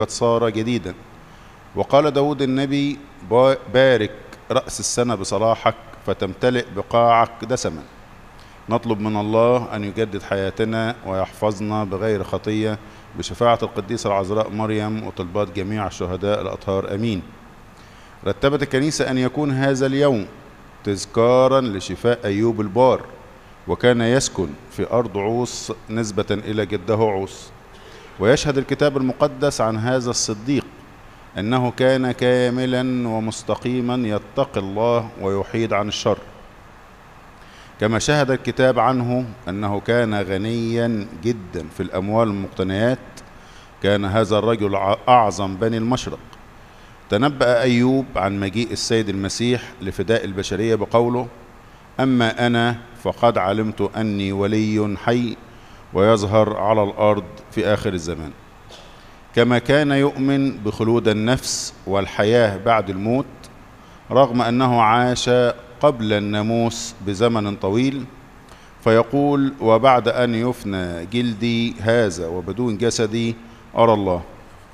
قد صار جديدا. وقال داود النبي: بارك رأس السنة بصلاحك فتمتلئ بقاعك دسما. نطلب من الله أن يجدد حياتنا ويحفظنا بغير خطية بشفاعة القديسة العذراء مريم وطلبات جميع الشهداء الأطهار، أمين. رتبت الكنيسة أن يكون هذا اليوم تذكارا لشفاء أيوب البار، وكان يسكن في أرض عوص نسبة إلى جده عوص. ويشهد الكتاب المقدس عن هذا الصديق أنه كان كاملا ومستقيما يتقي الله ويحيد عن الشر، كما شهد الكتاب عنه أنه كان غنيا جدا في الأموال والمقتنيات. كان هذا الرجل أعظم بني المشرق. تنبأ أيوب عن مجيء السيد المسيح لفداء البشرية بقوله: أما أنا فقد علمت أني ولي حي ويظهر على الأرض في آخر الزمان. كما كان يؤمن بخلود النفس والحياة بعد الموت، رغم أنه عاش قبل الناموس بزمن طويل، فيقول: وبعد أن يفنى جلدي هذا وبدون جسدي أرى الله.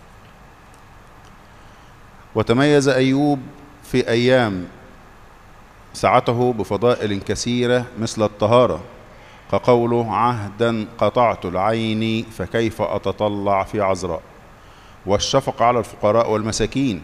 وتميز أيوب في أيام سعته بفضائل كثيرة مثل الطهارة، كقوله: عهدا قطعت العين فكيف أتطلع في عذراء. والشفقة على الفقراء والمساكين: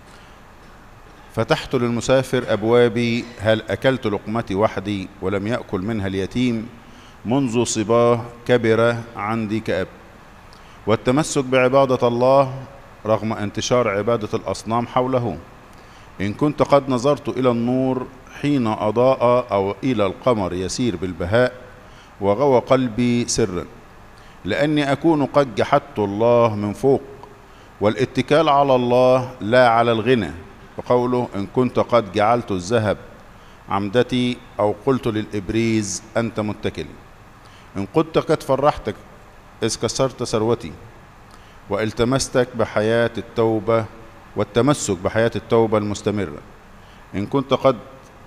فتحت للمسافر أبوابي، هل أكلت لقمتي وحدي ولم يأكل منها اليتيم؟ منذ صباه كبر عندي كأب. والتمسك بعبادة الله رغم انتشار عبادة الأصنام حوله: إن كنت قد نظرت إلى النور حين أضاء، أو إلى القمر يسير بالبهاء، وغوى قلبي سرا، لأني أكون قد جحدت الله من فوق، والاتكال على الله لا على الغنى. وقوله: إن كنت قد جعلت الذهب عمدتي، أو قلت للإبريز أنت متكل. إن كنت قد فرحتك إذ كسرت ثروتي، والتمستك بحياة التوبة والتمسك بحياة التوبة المستمرة. إن كنت قد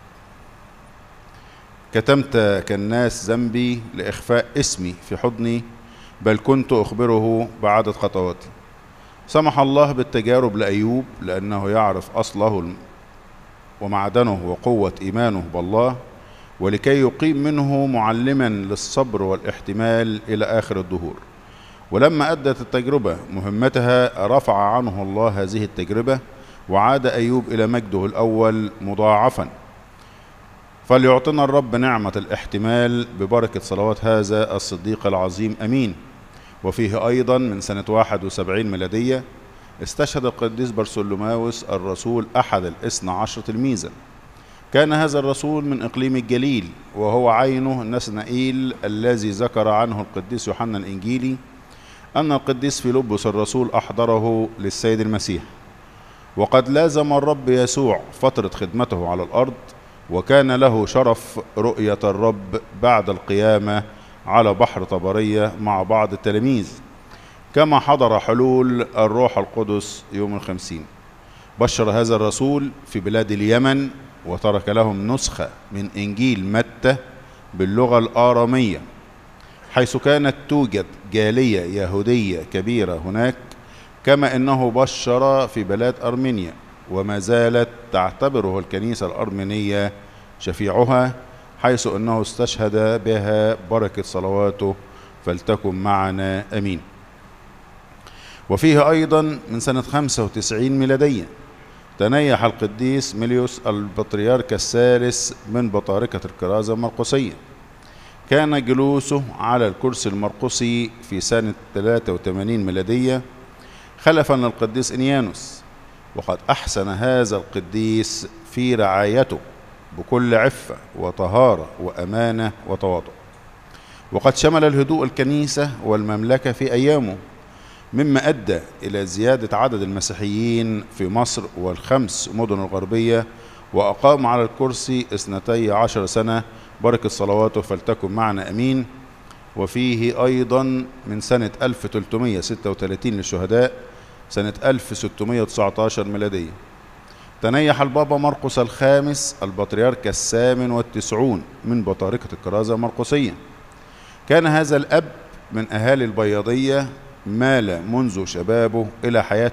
كتمت كالناس ذنبي لإخفاء اسمي في حضني، بل كنت أخبره بعدد خطواتي. سمح الله بالتجارب لأيوب لأنه يعرف أصله ومعدنه وقوة إيمانه بالله، ولكي يقيم منه معلما للصبر والاحتمال إلى آخر الدهور. ولما أدت التجربة مهمتها رفع عنه الله هذه التجربة، وعاد أيوب إلى مجده الأول مضاعفا. فليعطنا الرب نعمة الاحتمال ببركة صلوات هذا الصديق العظيم، أمين. وفيه أيضا من سنة 71 ميلادية استشهد القديس برسلماوس الرسول أحد الاثنى عشر تلميذا. كان هذا الرسول من إقليم الجليل، وهو عينه نسنائيل الذي ذكر عنه القديس يوحنا الإنجيلي أن القديس فيلبس الرسول أحضره للسيد المسيح. وقد لازم الرب يسوع فترة خدمته على الأرض، وكان له شرف رؤية الرب بعد القيامة على بحر طبرية مع بعض التلاميذ، كما حضر حلول الروح القدس يوم الخمسين. بشر هذا الرسول في بلاد اليمن، وترك لهم نسخة من إنجيل متى باللغة الآرامية، حيث كانت توجد جالية يهودية كبيرة هناك، كما أنه بشر في بلاد أرمينيا، وما زالت تعتبره الكنيسة الأرمينية شفيعها، حيث أنه استشهد بها بركة صلواته، فلتكن معنا أمين. وفيه أيضا من سنة 95 ميلادية تنيح القديس ميليوس البطريرك الثالث من بطاركة الكرازة المرقسية. كان جلوسه على الكرسي المرقسي في سنة 83 ميلادية خلفا للقديس إنيانوس، وقد أحسن هذا القديس في رعايته بكل عفة وطهارة وأمانة وتواضع. وقد شمل الهدوء الكنيسة والمملكة في أيامه، مما أدى إلى زيادة عدد المسيحيين في مصر والخمس مدن الغربية، وأقام على الكرسي 12 سنة، بركة صلواته فلتكن معنا أمين. وفيه أيضا من سنة 1336 للشهداء سنة 1619 ميلادية تنيح البابا مرقس الخامس البطريرك الثامن والتسعون من بطاركة الكرازة المرقسية. كان هذا الأب من أهالي البياضية، مال منذ شبابه إلى حياة